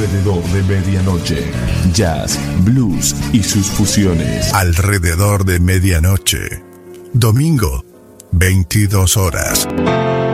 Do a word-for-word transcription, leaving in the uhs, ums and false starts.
Alrededor de medianoche. Jazz, blues y sus fusiones. Alrededor de medianoche. Domingo, veintidós horas.